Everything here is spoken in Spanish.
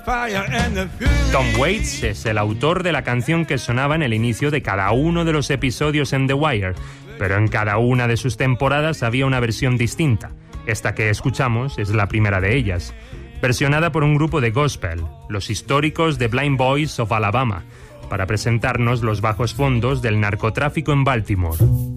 Tom Waits es el autor de la canción que sonaba en el inicio de cada uno de los episodios en The Wire, pero en cada una de sus temporadas había una versión distinta. Esta que escuchamos es la primera de ellas, versionada por un grupo de gospel, los históricos The Blind Boys of Alabama, para presentarnos los bajos fondos del narcotráfico en Baltimore.